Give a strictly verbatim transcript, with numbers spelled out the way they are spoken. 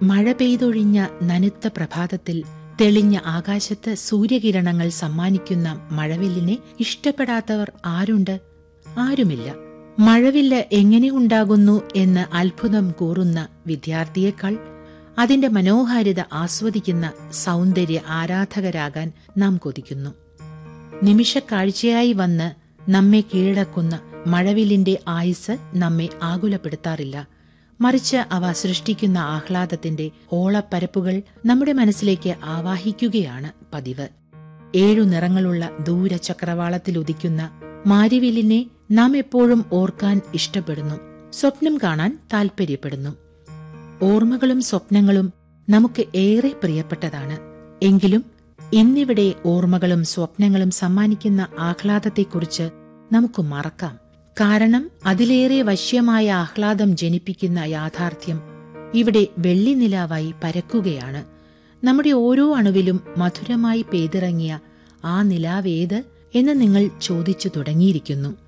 മഴ പെയ്തൊഴിഞ്ഞ നനുത്ത പ്രഭാതത്തിൽ തെളിഞ്ഞ ആകാശത്ത് സൂര്യകിരണങ്ങൾ സമ്മാനിക്കുന്ന മഴവില്ലിനെ ഇഷ്ടപ്പെടാത്തവർ ആരുണ്ട്? ആരുമില്ല. മഴവില്ല് എങ്ങനെ ഉണ്ടാകുന്നു എന്ന് അത്ഭുതം കൂറുന്ന വിദ്യാർത്ഥിയേക്കാൾ അതിന്റെ മനോഹാരിത ആസ്വദിക്കുന്ന സൗന്ദര്യ ആരാധകരാകാൻ നാം കൊതിക്കുന്നു. നിമിഷക്കാഴ്ചയായി വന്ന് നമ്മെ കീഴടക്കുന്ന മഴവില്ലിന്റെ ആയുസ് നമ്മെ ആകുലപ്പെടുത്താറില്ല. മറിച്ച് അവ സൃഷ്ടിക്കുന്ന ആഹ്ലാദത്തിന്റെ ഓളപ്പരപ്പുകൾ നമ്മുടെ മനസ്സിലേക്ക് ആവാഹിക്കുകയാണ് പതിവ്. ഏഴു നിറങ്ങളുള്ള ദൂരചക്രവാളത്തിലുദിക്കുന്ന മാരിവില്ലിനെ നാം എപ്പോഴും ഓർക്കാൻ ഇഷ്ടപ്പെടുന്നു, സ്വപ്നം കാണാൻ താൽപര്യപ്പെടുന്നു. ഓർമ്മകളും സ്വപ്നങ്ങളും നമുക്ക് ഏറെ പ്രിയപ്പെട്ടതാണ്. എങ്കിലും ഇന്നിവിടെ ഓർമ്മകളും സ്വപ്നങ്ങളും സമ്മാനിക്കുന്ന ആഹ്ലാദത്തെക്കുറിച്ച് നമുക്ക് മറക്കാം. കാരണം അതിലേറെ വശ്യമായ ആഹ്ലാദം ജനിപ്പിക്കുന്ന യാഥാർത്ഥ്യം ഇവിടെ വെള്ളിനിലാവായി പരക്കുകയാണ്. നമ്മുടെ ഓരോ അണുവിലും മധുരമായി പെയ്തിറങ്ങിയ ആ നിലാവേത് എന്ന് നിങ്ങൾ ചോദിച്ചു തുടങ്ങിയിരിക്കുന്നു.